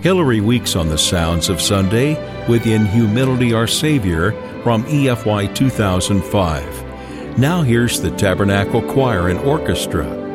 Hillary Weeks on the Sounds of Sunday with In Humility Our Savior from EFY 2005. Now here's the Tabernacle Choir and Orchestra.